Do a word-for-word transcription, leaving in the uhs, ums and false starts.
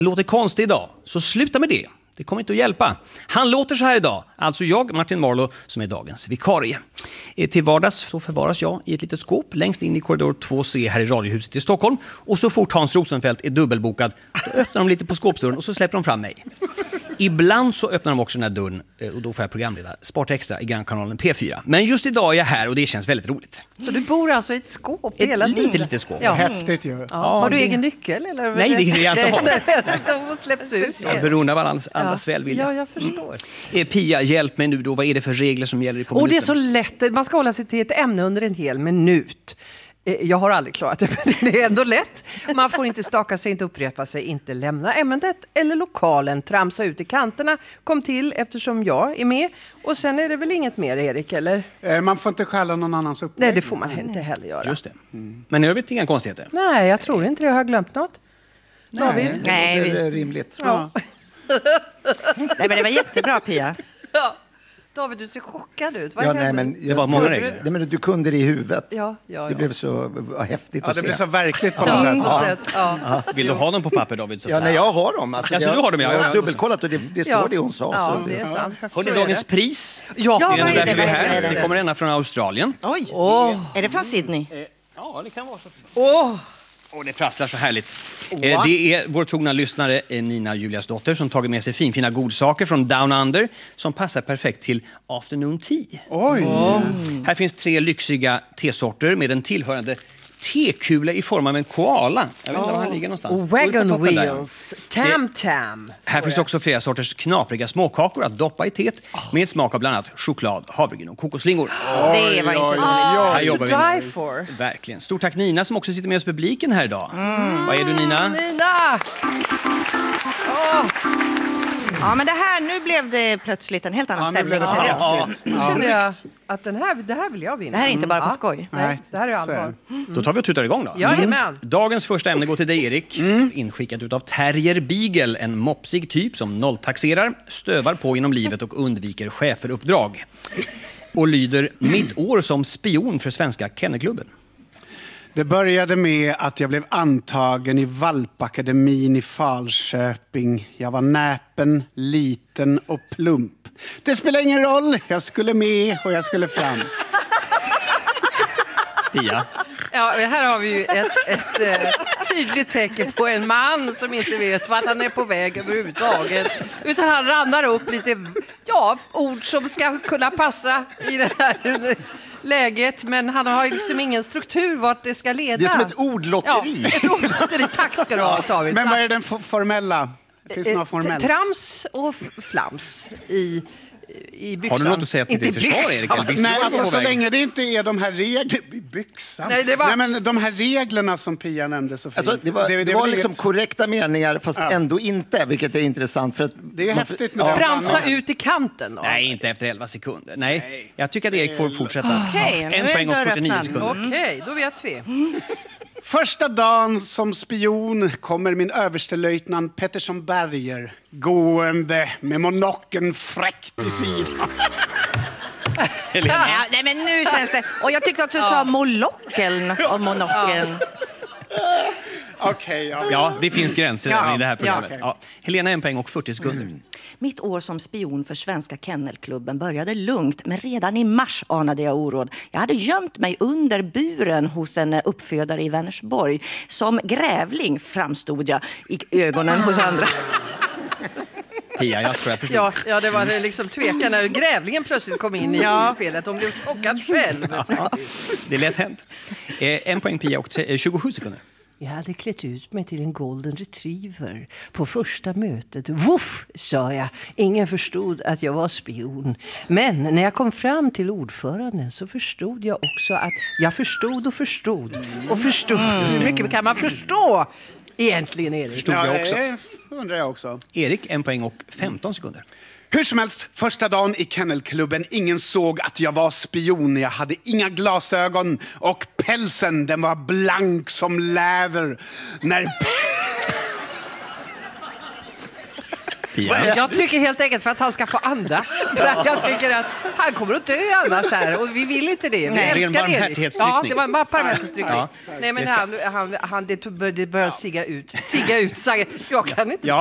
Låter konstigt idag, så sluta med det. Det kommer inte att hjälpa. Han låter så här idag. Alltså jag, Martin Marlow, som är dagens vikarie. Till vardags så förvaras jag i ett litet skåp längst in i korridor två C här i Radiohuset i Stockholm. Och så fort Hans Rosenfeldt är dubbelbokad, då öppnar de lite på skåpsdörren och så släpper de fram mig. Ibland så öppnar de också den här dörren och då får jag programleda Sport Extra i Grannkanalen P fyra. Men just idag är jag här och det känns väldigt roligt. Så du bor alltså i ett skåp Ett hela tiden? litet, litet skåp. Ja. Häftigt ju. Ja. Ja, Har du det... egen nyckel? Eller? Nej, det kan jag inte ha. Så hon släpps ut. Ja, beroende av allas, allas Ja. välvilja. Ja, jag förstår. Mm. Pia, hjälp mig nu då. Vad är det för regler som gäller på Och det är minuten? så lätt. Man ska hålla sig till ett ämne under en hel minut. Jag har aldrig klarat det, men det är ändå lätt. Man får inte staka sig, inte upprepa sig, inte lämna ämnet eller lokalen, tramsa ut i kanterna. Kom till eftersom jag är med. Och sen är det väl inget mer, Erik, eller? Man får inte stjäla någon annans upplägg. Nej, det får man inte heller göra. Just det. Mm. Men i övrigt inga konstigheter? Nej, jag tror inte det. Jag har glömt något. Nej, David? Nej, Det vi... är rimligt. Ja. nej, men det var jättebra, Pia. Ja. David, du ser chockad ut. Vad Ja, händer? nej, men, Det var många regler. Nej, men du kunde det i huvudet. Ja, ja, Det ja. blev så vad häftigt Ja, att det se. blir så verkligt på något Ja, sätt. på sätt, ja. Vill du ha dem på papper, David? Så Ja, nej, jag har dem. Alltså, Alltså, jag, du har dem, ja. jag Ja, har ja. dubbelkollat och det, det står Ja. det hon sa. Ja, så det är sant. Hörde Så ni är dagens det. pris? Ja, Ja, Det är nog vad är därför det? vi är Vad är här. det? Det kommer ända från Australien. Oj, Åh. är det från Sydney? Ja, det kan vara så. Åh, Och det prasslar så härligt. Eh, det är vår trogna lyssnare eh, Nina Julias dotter som tagit med sig finfina godsaker från Down Under som passar perfekt till afternoon tea. Oj! Mm. Här finns tre lyxiga tesorter med en tillhörande tekula i form av en koala. Jag vet inte var han ligger någonstans. och wagon Upp på toppen där. wheels. Tam tam. Här finns också flera sorters knapriga småkakor att doppa i teet med smak av bland annat choklad, havregryn och kokosflingor. Det var inte roligt. Ah, Här to jobbar vi nu. die for. Verkligen. Stort tack Nina som också sitter med oss i publiken här idag. Vad är du Nina? Nina! Ja, men det här, nu blev det plötsligt en helt annan Ja, nu stämning. blev det så känner jag. häftigt. Nu känner jag att den här, det här vill jag vinna. Det här är inte bara på Ja. skoj. Nej, det här är så är allvar. Då tar vi och tutar igång då. Jajamän. Dagens första ämne går till dig Erik. Inskickat utav Terrier Beagle, en mopsig typ som nolltaxerar, stövar på inom livet och undviker cheferuppdrag. Och lyder mitt år som spion för Svenska Kennelklubben. Det började med att jag blev antagen i Valpakademin i Falköping. Jag var näpen, liten och plump. Det spelar ingen roll, jag skulle med och jag skulle fram. Pia. Ja, här har vi ju ett, ett eh, tydligt tecken på en man som inte vet vart han är på väg överhuvudtaget. Utan han rannar upp lite ja, ord som ska kunna passa i det här läget. Men han har liksom ingen struktur vart det ska leda. Det är som ett ordlotteri. Ja, ett ordlotteri. Tack ska du ha, David. Men vad är den for- formella? Finns det något formellt? Trams och f- flams i, i byxan. Har du något att säga till Inte ditt försvar byxan. Erik? Eller visst Nej, var du alltså på så väg? länge det inte är de här reglerna i byxan. Nej, det var- Nej, men de här reglerna som Pia nämnde så fint. Alltså, det var, det är var väl liksom inget- korrekta meningar fast Ja. ändå inte, vilket är intressant. För att Det är ju man- häftigt med Ja. den Fransa blandningen. ut i kanten då. Nej, inte efter elva sekunder. Nej, jag tycker att Erik får fortsätta. Okej, nu En är poäng och dörren fyrtionio öppnad. sekunder. Okej, då vet vi. Första dagen som spion kommer min överstelöjtnant Pettersson Berger gående med monocken fräckt i sidan. Helena. Ja, nej, men nu känns det... Och jag tyckte också att du sa molockeln och monokeln. Okej, ja. Ja, det finns gränser Ja, även i det här ja, programmet. okej. Ja. Helena en poäng och fyrtio sekunder. Mitt år som spion för Svenska Kennelklubben började lugnt, men redan i mars anade jag oråd. Jag hade gömt mig under buren hos en uppfödare i Vänersborg. Som grävling framstod jag i ögonen hos andra. Pia, jag tror jag förstår. Ja, ja, det var det liksom tvekan när grävlingen plötsligt kom in i Ja. spelet. Hon blev chockad själv. Det är lätt hänt. Eh, en poäng Pia och tre- eh, tjugosju sekunder. Jag hade klätt ut mig till en golden retriever på första mötet. Woof, sa jag. Ingen förstod att jag var spion. Men när jag kom fram till ordföranden så förstod jag också att jag förstod och förstod. Och förstod. Så mycket kan man förstå egentligen, Erik. Förstod jag också. det undrar jag också. Erik, en poäng och femton sekunder. Hur som helst, första dagen i Kennelklubben, ingen såg att jag var spion. Jag hade inga glasögon och pälsen, den var blank som läder. När... Pia. Jag tycker helt enkelt för att han ska få andas. För att jag tycker att han kommer att dö annars här. Och vi vill inte det. Vi Nej. älskar Det är en barmhärtighetstryckning. Ja, det var en barmhärtighetstryckning. Ja. Nej, men Det ska- han, han, han, det börjar sigga ut. Sigga ut. Sigga. Jag kan inte. Ja.